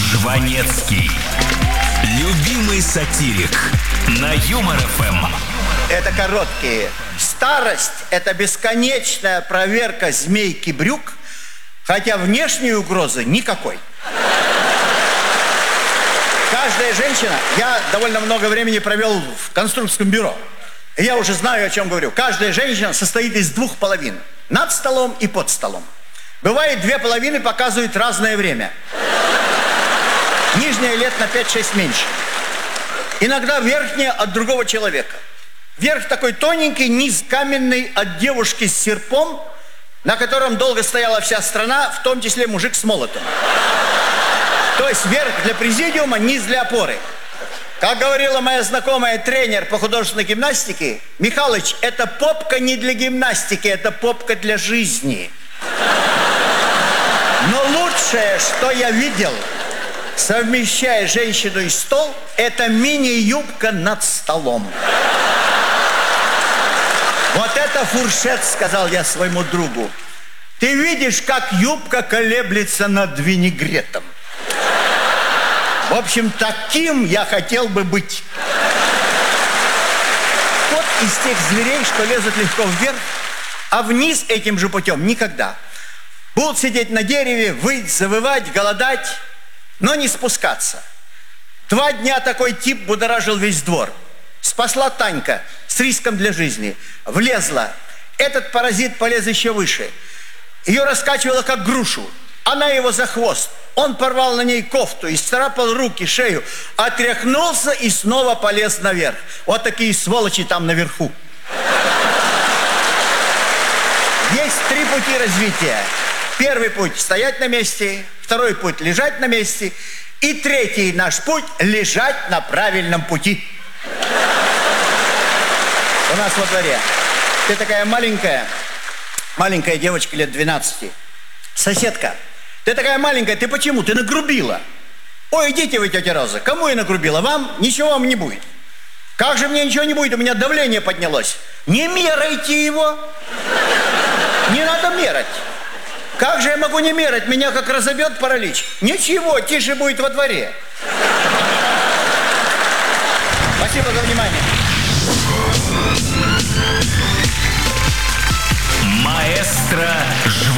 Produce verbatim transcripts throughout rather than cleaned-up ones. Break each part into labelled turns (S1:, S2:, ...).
S1: Жванецкий. Любимый сатирик. На Юмор эф эм.
S2: Это короткие. Старость – это бесконечная проверка змейки брюк, хотя внешней угрозы никакой. Каждая женщина... Я довольно много времени провел в конструкторском бюро. И я уже знаю, о чем говорю. Каждая женщина состоит из двух половин. Над столом и под столом. Бывает, две половины показывают разное время. Нижняя лет на пять-шесть меньше. Иногда верхняя от другого человека. Верх такой тоненький, низ каменный от девушки с серпом, на котором долго стояла вся страна, в том числе мужик с молотом. То есть верх для президиума, низ для опоры. Как говорила моя знакомая тренер по художественной гимнастике, Михалыч, это попка не для гимнастики, это попка для жизни. Но лучшее, что я видел, совмещая женщину и стол, это мини-юбка над столом. Вот это фуршет, сказал я своему другу. Ты видишь, как юбка колеблется над винегретом. В общем, таким я хотел бы быть. Кот из тех зверей, что лезут легко вверх, а вниз этим же путем никогда. Будут сидеть на дереве, выть, завывать, голодать, но не спускаться. Два дня такой тип будоражил весь двор. Спасла Танька с риском для жизни. Влезла. Этот паразит полез еще выше. Ее раскачивало, как грушу. Она его за хвост. Он порвал на ней кофту, исцарапал руки, шею, отряхнулся и снова полез наверх. Вот такие сволочи там наверху. Есть три пути развития. Первый путь – стоять на месте. Второй путь – лежать на месте. И третий наш путь – лежать на правильном пути. У нас во дворе. Ты такая маленькая, маленькая девочка лет двенадцати. Соседка, ты такая маленькая, ты почему? Ты нагрубила. Ой, идите вы, тетя Роза. Кому я нагрубила? Вам? Ничего вам не будет. Как же мне ничего не будет? У меня давление поднялось. Не мерайте его. Не надо мерать. Как же я могу не мерать? Меня как разобьет паралич. Ничего, тише будет во дворе. Спасибо за внимание.
S1: Маэстро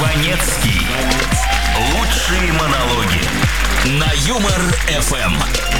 S1: Жванецкий. Лучшие монологи. На Юмор эф эм.